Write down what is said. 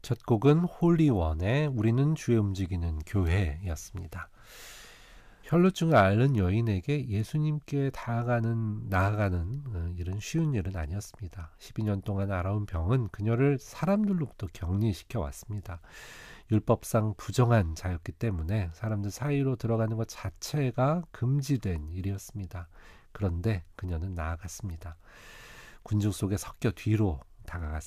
첫 곡은 홀리원의 우리는 주의 움직이는 교회였습니다. 혈루증을 앓는 여인에게 예수님께 나아가는 일은 쉬운 일은 아니었습니다. 12년 동안 앓아온 병은 그녀를 사람들로부터 격리시켜 왔습니다. 율법상 부정한 자였기 때문에 사람들 사이로 들어가는 것 자체가 금지된 일이었습니다. 그런데 그녀는 나아갔습니다. 군중 속에 섞여 뒤로 다가갔습니다.